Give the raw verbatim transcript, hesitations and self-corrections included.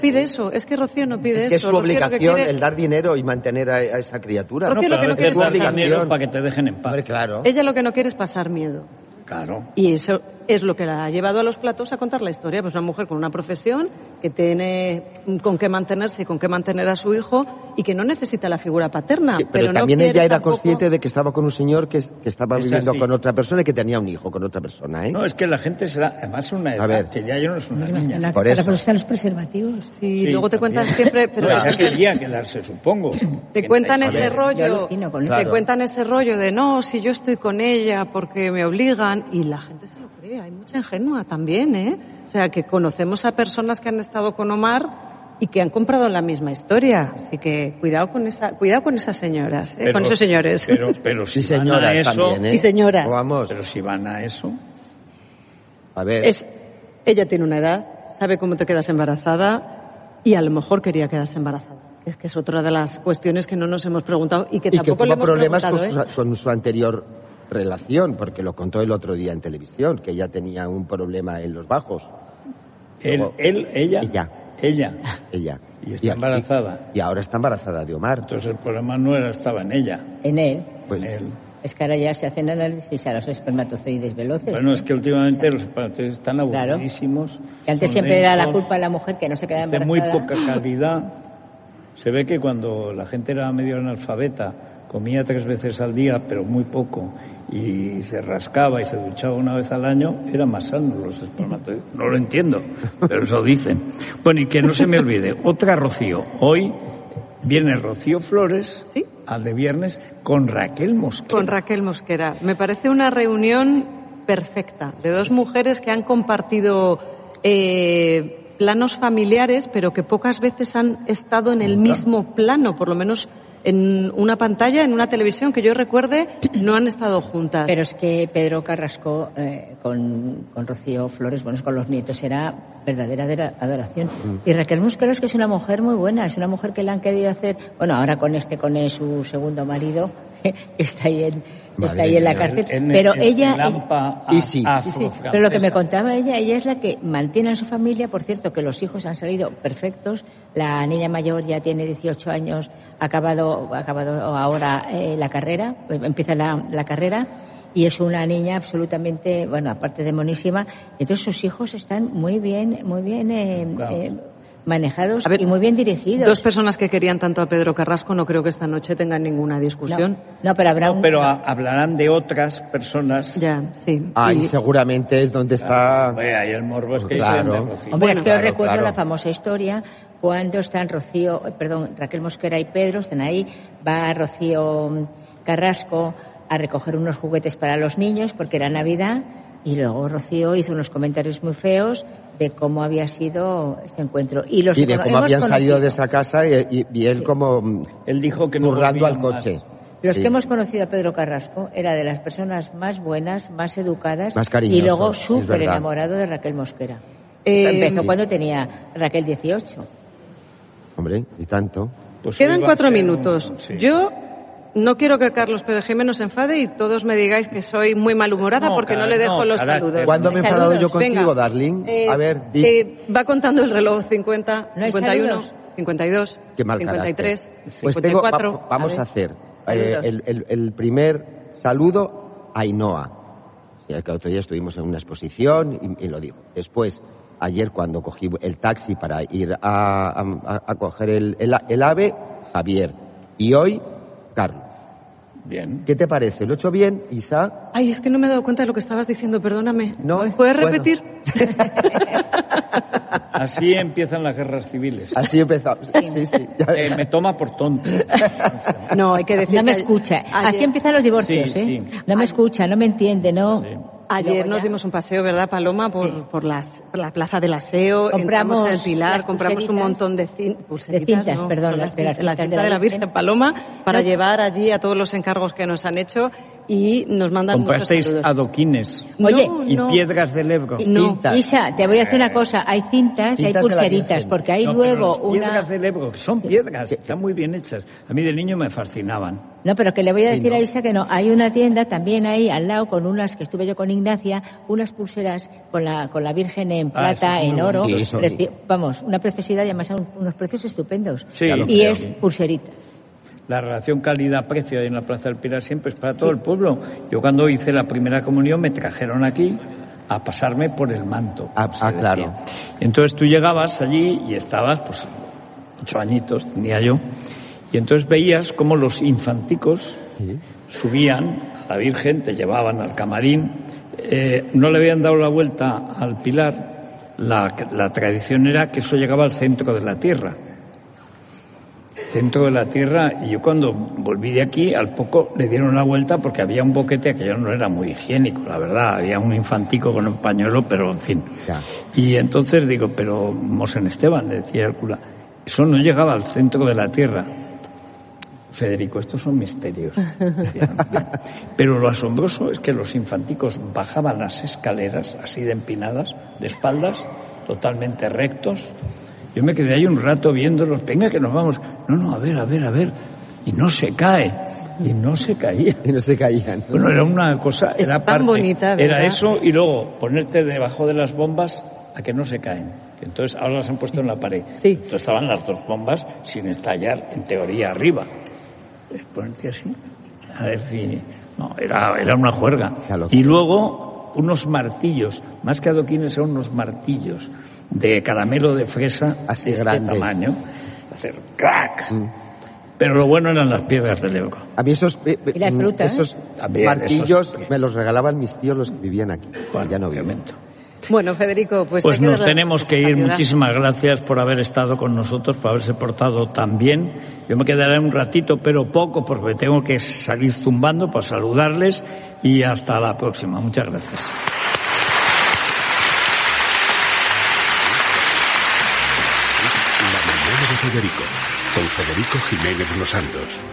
Pide eso, es que Rocío no pide eso. Es que es su Rocío obligación quiere... el dar dinero y mantener a, a esa criatura. Rocío ¿no? lo que no es quiere es su obligación para que te dejen en paz. Hombre, claro. Ella lo que no quiere es pasar miedo. Claro. Y eso es lo que la ha llevado a los platos a contar la historia. Pues una mujer con una profesión que tiene con qué mantenerse y con qué mantener a su hijo y que no necesita la figura paterna. Sí, pero, pero también no ella era tampoco... consciente de que estaba con un señor que, que estaba Es viviendo así. con otra persona y que tenía un hijo con otra persona, ¿eh? No, es que la gente será, además es una edad A ver. que ya yo no es una Imagina, niña. Por para eso. ponerse los preservativos. Sí, Sí, luego te también. cuentan siempre... Pero Pero te- ya quería quedarse, supongo. Te cuentan A ese ver. Yo rollo, alucino con eso. te Claro. cuentan ese rollo de no, si yo estoy con ella porque me obligan y la gente se lo cree, hay mucha ingenua también, ¿eh? O sea, que conocemos a personas que han estado con Omar y que han comprado la misma historia, así que cuidado con esa, cuidado con esas señoras, ¿eh? Pero- Con esos señores. Pero, pero si Sí, van señoras a eso, también, ¿eh? Y señoras. Vamos, pero si van a eso, a ver. Es, ella tiene una edad, sabe cómo te quedas embarazada y a lo mejor quería quedarse embarazada. Es que es otra de las cuestiones que no nos hemos preguntado y que y que tampoco le tuvo hemos problemas con preguntado, su, ¿eh? con su anterior relación, porque lo contó el otro día en televisión, que ella tenía un problema en los bajos. él, Luego- él, ella, Ella. ella. Ella. Y está embarazada. Y, y ahora está embarazada de Omar. Entonces el problema no era, estaba en ella. En él. Pues, En él. Es que ahora ya se hacen análisis a los espermatozoides veloces. Bueno, es que últimamente los espermatozoides están Claro. aburridísimos. Que antes son siempre era la lentos, culpa de la mujer que no se quedaba de embarazada. muy poca calidad. Se ve que cuando la gente era medio analfabeta, comía tres veces al día, pero muy poco, y se rascaba y se duchaba una vez al año, eran más sanos los espermatozoides. No lo entiendo, pero eso dicen. Bueno, y que no se me olvide, otra Rocío. Hoy viene Rocío Flores, Sí. al de viernes, con Raquel Mosquera. Con Raquel Mosquera. Me parece una reunión perfecta de dos mujeres que han compartido eh, planos familiares, pero que pocas veces han estado en el Nunca. mismo plano, por lo menos en una pantalla, en una televisión que yo recuerde, no han estado juntas. Pero es que Pedro Carrasco eh, con, con Rocío Flores, bueno, con los nietos, era verdadera adora- adoración. Y Raquel Mosquera es que es una mujer muy buena, es una mujer que le han querido hacer, bueno, ahora con este, con el- su segundo marido, que está ahí en, Madre está ahí en la mía, cárcel, En- pero en- ella... en Lampa Y sí. a- Sí, sí, afrofrancesa. pero lo que me contaba ella, ella es la que mantiene a su familia, por cierto, que los hijos han salido perfectos, la niña mayor ya tiene dieciocho años, ha acabado, ha acabado ahora eh, la carrera, pues empieza la, la carrera, y es una niña absolutamente, bueno, aparte de monísima, entonces sus hijos están muy bien, muy bien eh, Claro. eh, manejados A ver, y muy bien dirigidos. Dos personas que querían tanto a Pedro Carrasco no creo que esta noche tengan ninguna discusión. no, no, pero habrá un... Pero a- hablarán de otras personas. Ya, sí. ahí Y- seguramente es donde está... Hombre, ahí el morbo es que Claro. dicen de Rocío. Hombre, es que Claro, os recuerdo claro. la famosa historia cuando están Rocío, eh, perdón, Raquel Mosquera y Pedro, están ahí, va Rocío Carrasco a recoger unos juguetes para los niños porque era Navidad y luego Rocío hizo unos comentarios muy feos de cómo había sido este encuentro. Y los Y de hemos cómo habían conocido- salido de esa casa y, y- y él Sí. como mm, Él dijo que no zurrando al volvían más. coche. Los Sí. que hemos conocido a Pedro Carrasco era de las personas más buenas, más educadas Más cariñoso, y luego es súper verdad. enamorado de Raquel Mosquera. Eh, Empezó sí. cuando tenía Raquel dieciocho. Hombre, y tanto. Pues hoy Quedan va a cuatro ser un- minutos. sí. Yo no quiero que Carlos Pérez Jiménez se enfade y todos me digáis que soy muy malhumorada No, porque no cara- le dejo no, los carácter. saludos. ¿Cuándo me he enfadado yo Saludos, contigo, Venga. darling? Eh, A ver, di. eh, va contando el reloj cincuenta, ¿No hay cincuenta y uno, saludos? cincuenta y dos, Qué mal cincuenta y tres, carácter. Pues cincuenta y tengo, cuatro. va- vamos a, ver. hacer eh, Saludos. el, el- el primer saludo a Ainhoa. Sí, el que otro día estuvimos en una exposición y, y lo digo. Después, ayer cuando cogí el taxi para ir a, a- a coger el, el, el AVE, Javier. Y hoy, Carlos. Bien. ¿Qué te parece? ¿Lo he hecho bien, Isa? Ay, es que no me he dado cuenta de lo que estabas diciendo, perdóname. No, ¿Puedes bueno. repetir? Así empiezan las guerras civiles. Así empezamos. Sí, sí. ya Eh, ves. me toma por tonto. No, hay que decir No me que escucha. ayer- Así empiezan los divorcios, Sí, ¿eh? sí. No me escucha, no me entiende, no. Sí. Ayer Luego nos ya- dimos un paseo, ¿verdad, Paloma? Por, Sí. por, las, por la plaza del Aseo, Compramos entramos al Pilar, las compramos un pulseritas. montón de, cin- pulseritas, cintas, no, perdón, con las- las de las cintas, la cintas cinta de la Virgen Paloma para No. llevar allí a todos los encargos que nos han hecho. y nos mandan muchos ¿Comprasteis saludos. adoquines Oye, No, y no. piedras del Ebro? Y- No. Cintas. Isa, te voy a decir una cosa, hay cintas y hay Cintas de la pulseritas, Virgen. porque hay No, luego pero las piedras una... del Ebro, que son piedras, están muy bien hechas. A mí de niño me fascinaban. No, pero que le voy a Sí, decir ¿no? a Isa que no, hay una tienda también ahí al lado con unas, que estuve yo con Ignacia, unas pulseras con la, con la Virgen en Ah, plata, eso es en muy oro, bonito. Sí, son- preci- vamos, una preciosidad y además son unos precios estupendos. Sí, ya lo y creo. es pulserita. La relación calidad-precio ahí en la Plaza del Pilar siempre es para todo el pueblo. Yo cuando hice la primera comunión me trajeron aquí a pasarme por el manto. Ah, como se ah, decía. claro. Entonces tú llegabas allí y estabas, pues, ocho añitos tenía yo, y entonces veías cómo los infanticos Sí. subían a la Virgen, te llevaban al camarín, eh, no le habían dado la vuelta al Pilar, la, la tradición era que eso llegaba al centro de la tierra. Centro de la tierra, y yo cuando volví de aquí, al poco le dieron la vuelta porque había un boquete que yo no era muy higiénico, la verdad, había un infantico con un pañuelo, pero en fin. Ya. Y entonces digo, pero Mosén Esteban, decía el cura, eso no llegaba al centro de la tierra. Federico, estos son misterios. Decían, bien. Pero lo asombroso es que los infanticos bajaban las escaleras, así de empinadas, de espaldas, totalmente rectos. Yo me quedé ahí un rato viéndolos, venga que nos vamos. No, no, a ver, a ver, a ver. Y no se cae. Y no se caía. Y no se caían, ¿no? Bueno, era una cosa, Es era tan parte. bonita, ¿verdad? Era eso y luego ponerte debajo de las bombas a que no se caen. Entonces ahora las han puesto en la pared. Sí. Entonces estaban las dos bombas sin estallar, en teoría, arriba. Eh, Ponerte así, a ver si... No, era, era una juerga. Ya lo- Y luego unos martillos, más que adoquines eran unos martillos de caramelo de fresa Así de este grandes. tamaño. Hacer crack. Mm. Pero lo bueno eran las piedras del Ebro. A mí esos, eh, Y la mm, fruta, ¿eh? esos También, martillos esos- me los regalaban mis tíos los que vivían aquí. ya no viven. obviamente. Bueno, Federico, pues, Pues hay que nos darle tenemos que ir. responsabilidad. Muchísimas gracias por haber estado con nosotros, por haberse portado tan bien. Yo me quedaré un ratito, pero poco, porque tengo que salir zumbando para saludarles y hasta la próxima. Muchas gracias. La mañana de Federico, con Federico Jiménez Los Santos.